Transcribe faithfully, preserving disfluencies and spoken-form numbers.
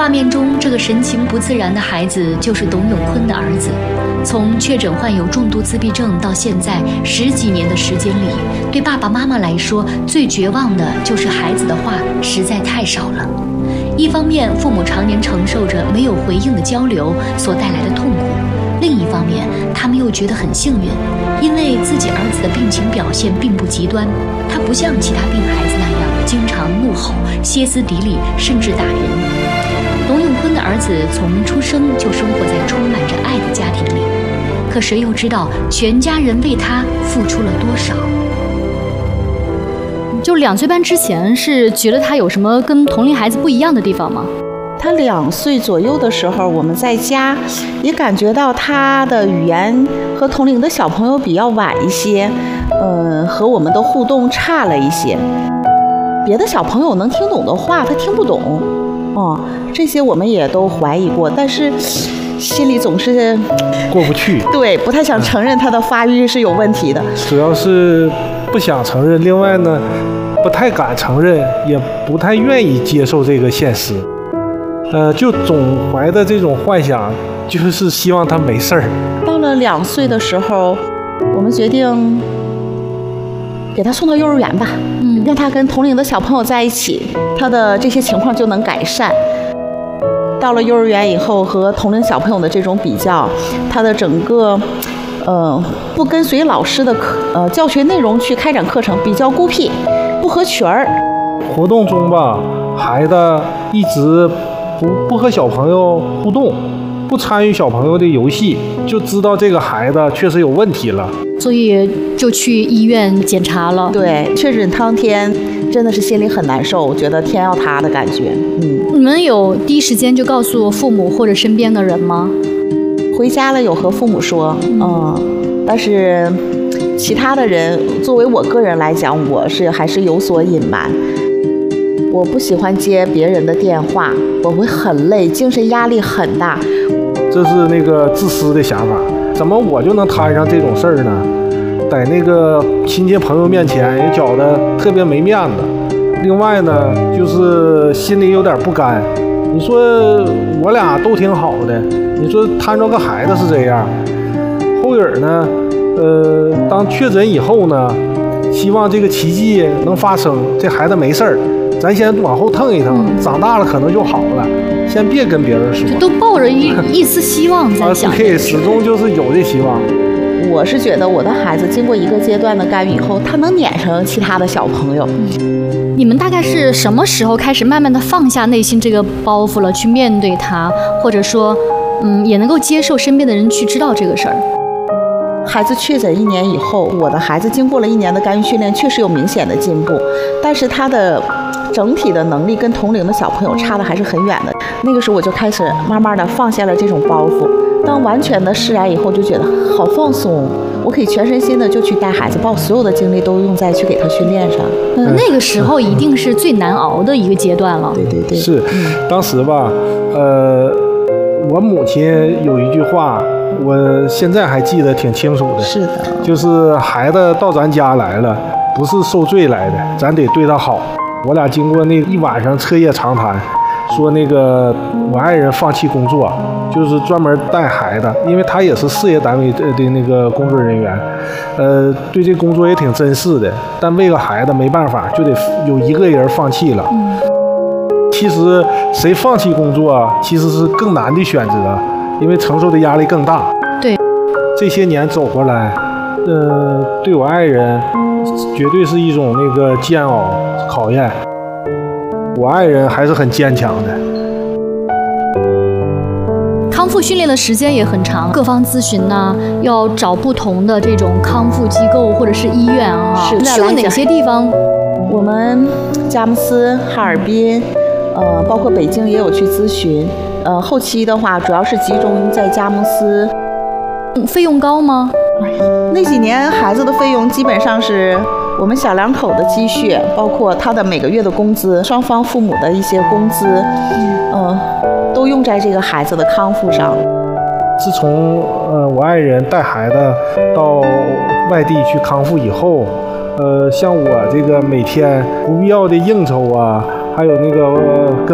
画面中，这个神情不自然的孩子就是董永坤的儿子。从确诊患有重度自闭症到现在十几年的时间里，对爸爸妈妈来说，最绝望的就是孩子的话实在太少了。一方面，父母常年承受着没有回应的交流所带来的痛苦；另一方面，他们又觉得很幸运，因为自己儿子的病情表现并不极端，他不像其他病孩子那样经常怒吼、歇斯底里，甚至打人。董永坤的儿子从出生就生活在充满着爱的家庭里，可谁又知道全家人为他付出了多少？ 就两岁半之前是觉得他有什么跟同龄孩子不一样的地方吗？ 他两岁左右的时候，我们在家也感觉到他的语言和同龄的小朋友比较晚一些，嗯、呃，和我们的互动差了一些。别的小朋友能听懂的话，他听不懂，哦，这些我们也都怀疑过，但是心里总是过不去， 对，不太想承认他的发育是有问题的， 主要是不想承认，另外呢，不太敢承认，也不太愿意接受这个现实。呃，就总怀的这种幻想，就是希望他没事儿。 到了两岁的时候，我们决定给他送到幼儿园吧，嗯，让他跟同龄的小朋友在一起，他的这些情况就能改善。到了幼儿园以后，和同龄小朋友的这种比较，他的整个呃不跟随老师的课呃教学内容去开展课程，比较孤僻，不合群儿。 活动中吧，孩子一直不不和小朋友互动，不参与小朋友的游戏，就知道这个孩子确实有问题了， 所以就去医院检查了。 对，确诊当天真的是心里很难受，觉得天要塌的感觉。嗯， 你们有第一时间就告诉父母或者身边的人吗？ 回家了有和父母说，嗯，但是其他的人，作为我个人来讲，我是还是有所隐瞒。我不喜欢接别人的电话，我会很累，精神压力很大。 这是那个自私的想法，怎么我就能摊上这种事儿呢？在那个亲戚朋友面前也觉得特别没面子。另外呢，就是心里有点不甘。你说我俩都挺好的，你说摊着个孩子是这样。后影呢，呃，当确诊以后呢，希望这个奇迹能发生，这孩子没事儿。咱先往后腾一腾，嗯、长大了可能就好了。先别跟别人说， 都抱着一一丝希望在想。 啊，对，始终就是有这希望。 我是觉得我的孩子经过一个阶段的干预以后，他能撵上其他的小朋友。 嗯、你们大概是什么时候开始慢慢的放下内心这个包袱了，去面对他，或者说，嗯，也能够接受身边的人去知道这个事儿？ 孩子确诊一年以后，我的孩子经过了一年的干预训练，确实有明显的进步，但是他的整体的能力跟同龄的小朋友差的还是很远的。那个时候我就开始慢慢的放下了这种包袱，当完全的释然以后，就觉得好放松，我可以全身心的就去带孩子，把我所有的精力都用在去给他训练上。 嗯，那个时候一定是最难熬的一个阶段了。 对对对， 是，当时吧，呃，我母亲有一句话，我现在还记得挺清楚的。 是的， 就是孩子到咱家来了，不是受罪来的，咱得对他好。我俩经过那一晚上彻夜长谈，说那个我爱人放弃工作，就是专门带孩子，因为他也是事业单位的那个工作人员，呃，对这工作也挺珍视的，但为了孩子没办法，就得有一个人放弃了。嗯，其实谁放弃工作其实是更难的选择，因为承受的压力更大。 对， 这些年走过来，呃，对我爱人绝对是一种那个煎熬考验。我爱人还是很坚强的。 康复训练的时间也很长，各方咨询呢，要找不同的这种康复机构或者是医院啊。 是去过哪些地方？ 我们佳木斯、哈尔滨，呃，包括北京也有去咨询。呃，后期的话，主要是集中在佳木斯。 嗯，费用高吗？ 那几年孩子的费用基本上是我们小两口的积蓄，包括他的每个月的工资，双方父母的一些工资，嗯、呃，都用在这个孩子的康复上。 自从呃我爱人带孩子到外地去康复以后，呃，像我这个每天不必要的应酬啊，还有那个、呃、跟